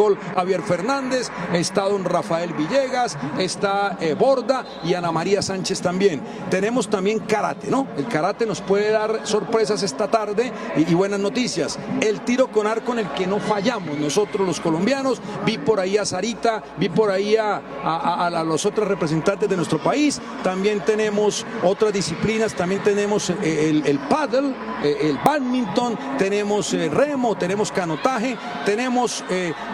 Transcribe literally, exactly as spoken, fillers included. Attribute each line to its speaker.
Speaker 1: gol Javier Fernández, está don Rafael Villegas, está eh, Borda y Ana María Sánchez también. Tenemos también karate, ¿no? El karate nos puede dar sorpresas esta tarde y, y buenas noticias. El tiro con arco en el que no fallamos nosotros los colombianos. Vi por ahí a Sarita, vi por ahí a, a, a, a los otros representantes de nuestro país. También tenemos otras disciplinas, también tenemos el, el paddle, el badminton, tenemos remo, tenemos canotaje, tenemos eh,